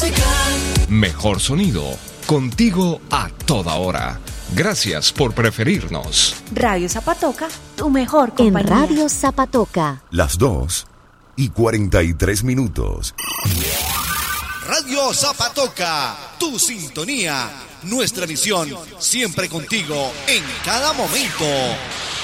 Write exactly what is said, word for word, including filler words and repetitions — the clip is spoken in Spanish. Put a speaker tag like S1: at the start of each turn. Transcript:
S1: Mejor sonido, contigo a toda hora. Gracias por preferirnos.
S2: Radio Zapatoca, tu mejor compañía.
S3: En Radio Zapatoca.
S4: Las dos y cuarenta y tres minutos.
S5: Radio Zapatoca, tu sintonía. Nuestra misión, siempre contigo, en cada momento.